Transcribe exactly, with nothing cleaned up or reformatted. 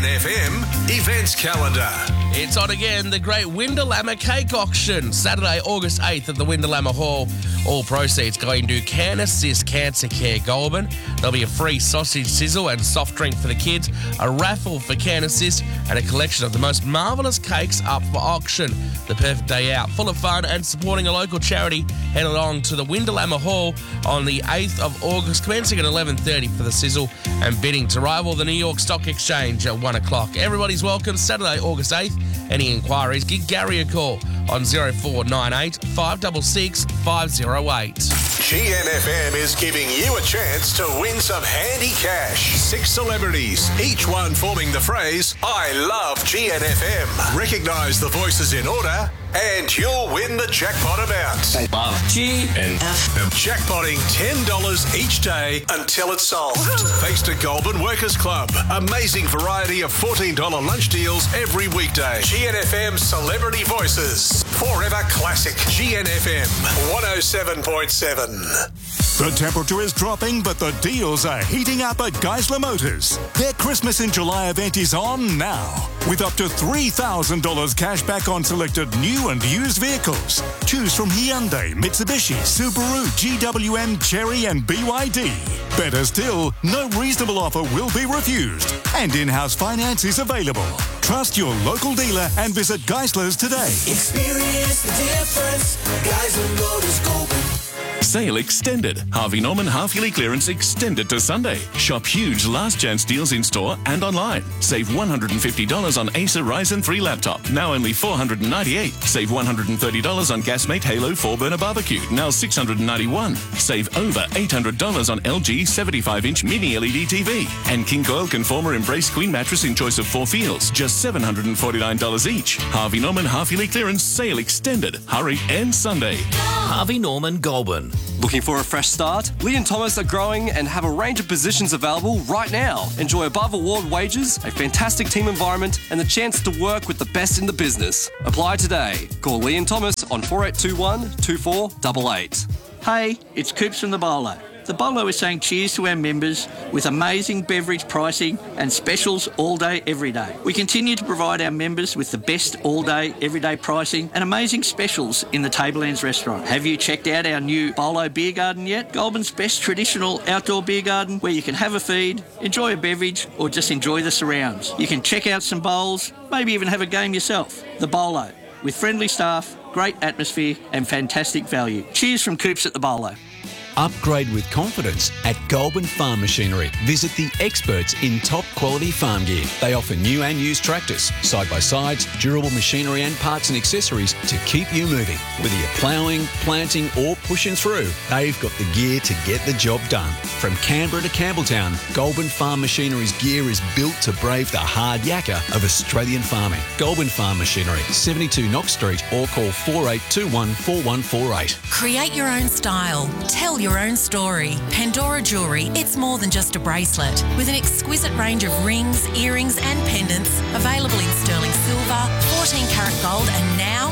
N F M events calendar. It's on again, the Great Windalama Cake Auction, Saturday, August eighth at the Windalama Hall. All proceeds going to Can Assist Cancer Care Goulburn. There'll be a free sausage sizzle and soft drink for the kids, a raffle for Can Assist, and a collection of the most marvellous cakes up for auction. The perfect day out, full of fun and supporting a local charity. Head along to the Windalama Hall on the eighth of August, commencing at eleven thirty for the sizzle and bidding to rival the New York Stock Exchange at one o'clock. Everybody's welcome, Saturday, August eighth. Any inquiries, give Gary a call on zero four nine eight, five six six, five zero eight. G N F M is giving you a chance to win some handy cash. Six celebrities, each one forming the phrase, I love G N F M. Recognise the voices in order and you'll win the jackpot amount. I love G N F M. Jackpotting ten dollars each day until it's solved. Thanks to Goulburn Workers Club. Amazing variety of fourteen dollars lunch deals every weekday. G N F M Celebrity Voices. Forever classic. G N F M one oh seven point seven. The temperature is dropping, but the deals are heating up at Geisler Motors. Their Christmas in July event is on now, with up to three thousand dollars cash back on selected new and used vehicles. Choose from Hyundai, Mitsubishi, Subaru, G W M, Chery and B Y D. Better still, no reasonable offer will be refused, and in-house finance is available. Trust your local dealer and visit Geisler's today. Experience the difference. Geisler Motors Goulburn. Sale extended. Harvey Norman half-yearly clearance extended to Sunday. Shop huge last chance deals in store and online. Save one hundred fifty dollars on Acer Ryzen three laptop, now only four hundred ninety-eight dollars. Save one hundred thirty dollars on Gasmate Halo four burner barbecue, now six hundred ninety-one dollars. Save over eight hundred dollars on L G seventy-five inch mini L E D T V. And King Coil Conformer Embrace Queen mattress in choice of four feels, just seven hundred forty-nine dollars each. Harvey Norman half-yearly clearance sale extended. Hurry and Sunday. Harvey Norman Goulburn. Looking for a fresh start? Lee and Thomas are growing and have a range of positions available right now. Enjoy above award wages, a fantastic team environment, and the chance to work with the best in the business. Apply today. Call Lee and Thomas on four eight two one, two four eight eight. Hey, it's Coops from the Bolo. The Bolo is saying cheers to our members with amazing beverage pricing and specials all day, every day. We continue to provide our members with the best all day, everyday pricing and amazing specials in the Tablelands restaurant. Have you checked out our new Bolo Beer Garden yet? Goulburn's best traditional outdoor beer garden where you can have a feed, enjoy a beverage or just enjoy the surrounds. You can check out some bowls, maybe even have a game yourself. The Bolo, with friendly staff, great atmosphere and fantastic value. Cheers from Coops at the Bolo. Upgrade with confidence at Goulburn Farm Machinery. Visit the experts in top quality farm gear. They offer new and used tractors, side-by-sides, durable machinery and parts and accessories to keep you moving. Whether you're ploughing, planting or pushing through, they've got the gear to get the job done. From Canberra to Campbelltown, Goulburn Farm Machinery's gear is built to brave the hard yakka of Australian farming. Goulburn Farm Machinery, seventy-two Knox Street or call four eight two one, four one four eight. Create your own style. Tell your own story. Pandora Jewellery, it's more than just a bracelet. With an exquisite range of rings, earrings and pendants available in sterling silver, fourteen karat gold and now